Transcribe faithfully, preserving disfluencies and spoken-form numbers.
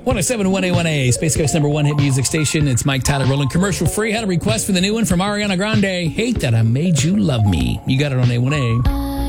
one oh seven point one A one A, Space Coast number one hit music station. It's Mike Tyler rolling commercial free. Had a request for the new one from Ariana Grande. Hate That I Made You Love Me. You got it on A one A.